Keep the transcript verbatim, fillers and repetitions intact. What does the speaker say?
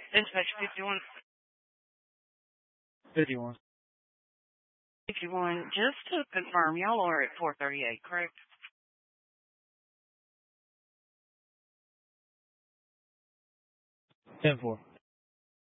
Dispatch fifty-one. fifty-one. fifty-one. Just to confirm, y'all are at four thirty-eight, correct? ten four.